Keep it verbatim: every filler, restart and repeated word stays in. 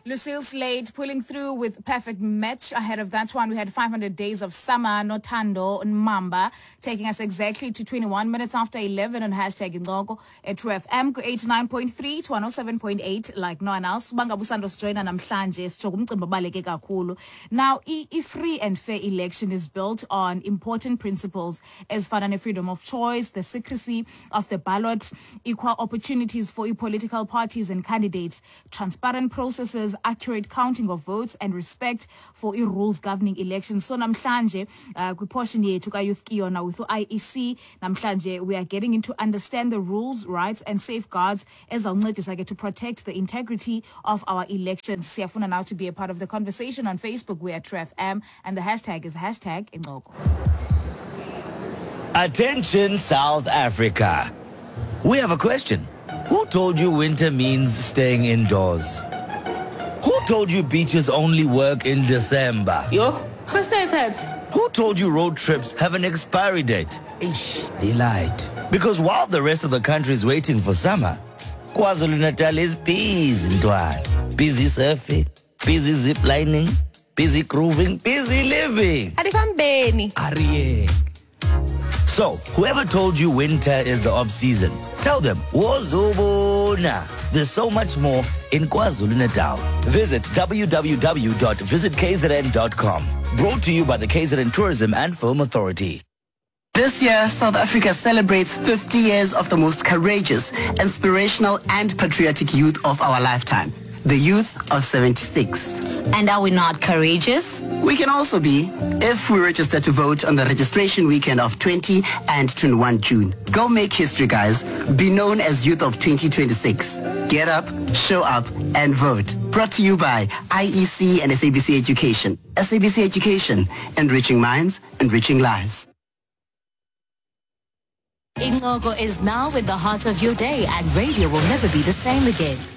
Lucille Slade pulling through with perfect match. Ahead of that one, we had five hundred Days of Summer, Notando Mamba, taking us exactly to twenty-one minutes after eleven on hashtag Ingogo at True F M, eighty-nine point three to one oh seven point eight, like no one else. Banga Busandos join namhlanje sijokumcimba baleke kakhulu. Now, a free and fair election is built on important principles as far as freedom of choice, the secrecy of the ballot, equal opportunities for political parties and candidates, transparent processes, accurate counting of votes, and respect for rules governing elections. So namhlanje uh, kwiportion yethu kaYouth Kiona with I E C, namhlanje we are getting into understand the rules, rights, and safeguards as awuncedisa to protect the integrity of our elections. Siyafuna now to be a part of the conversation on Facebook. We are True F M, and the hashtag is hashtag Ingogo. Attention, South Africa. We have a question. Who told you winter means staying indoors? Who told you beaches only work in December? Yo, who said that? Who told you road trips have an expiry date? Ish, they lied. Because while the rest of the country is waiting for summer, KwaZulu-Natal is busy, Ntwana. Busy surfing, busy ziplining, busy grooving, busy living. Adifambeni. Ariye. So, whoever told you winter is the off-season, tell them, Wozobona. There's so much more in KwaZulu-Natal. Visit w w w dot visit k z n dot com. Brought to you by the K Z N Tourism and Film Authority. This year, South Africa celebrates fifty years of the most courageous, inspirational, and patriotic youth of our lifetime. The youth of seventy-six. And are we not courageous? We can also be if we register to vote on the registration weekend of twenty and twenty-one June. Go make history, guys. Be known as Youth of twenty twenty-six. Get up, show up, and vote. Brought to you by I E C and S A B C Education. S A B C Education, enriching minds, enriching lives. Ingogo is now in the heart of your day, and radio will never be the same again.